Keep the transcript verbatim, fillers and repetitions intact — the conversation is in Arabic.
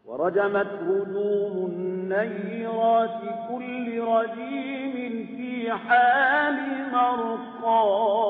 ورجمت رجوم النيرات كل رجيم في حال مرقى